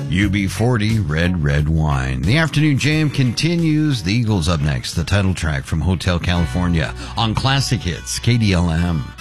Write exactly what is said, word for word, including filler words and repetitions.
U B forty, Red, Red Wine. The afternoon jam continues. The Eagles up next, the title track from Hotel California on Classic Hits, K D L M.